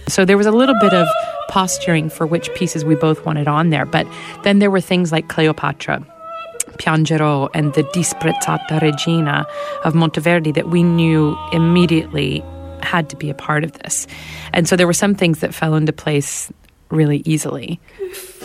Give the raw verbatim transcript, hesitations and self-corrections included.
So there was a little bit of posturing for which pieces we both wanted on there. But then there were things like Cleopatra, Piangerò, and the Disprezzata Regina of Monteverdi that we knew immediately had to be a part of this. And so there were some things that fell into place really easily.